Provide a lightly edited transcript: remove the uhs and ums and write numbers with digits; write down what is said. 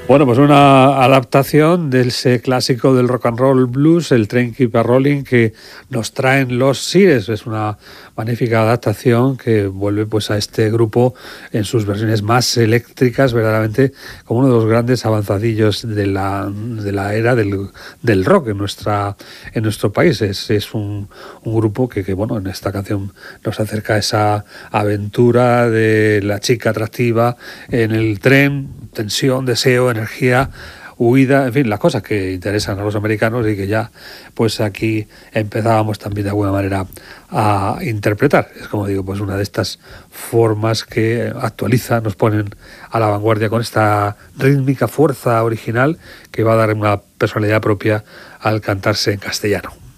Bueno, pues una adaptación de ese clásico del rock and roll blues, el Train Keep a Rolling, que nos traen los Sears. Es una magnífica adaptación que vuelve pues a este grupo en sus versiones más eléctricas, verdaderamente como uno de los grandes avanzadillos de la era del rock en nuestro país. Es un grupo que, bueno, en esta canción nos acerca a esa aventura de la chica atractiva en el tren, tensión, deseo, energía, huida, en fin, las cosas que interesan a los americanos y que ya pues aquí empezábamos también de alguna manera a interpretar. Es, como digo, pues una de estas formas que actualizan, nos ponen a la vanguardia con esta rítmica fuerza original que va a dar una personalidad propia al cantarse en castellano.